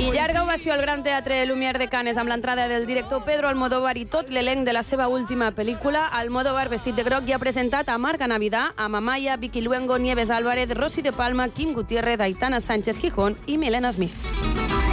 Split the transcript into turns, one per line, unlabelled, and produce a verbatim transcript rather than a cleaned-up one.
I llarga ovació al Gran Teatre Lumière de Canes amb l'entrada del director Pedro Almodóvar i tot l'elenc de la seva última pel·lícula. Almodóvar, vestit de groc, ja ha presentat a Marc Navidad, a Amaya, Vicky Luengo, Nieves Álvarez, Rosy de Palma, Kim Gutiérrez, Aitana Sánchez Gijón i Milena Smith.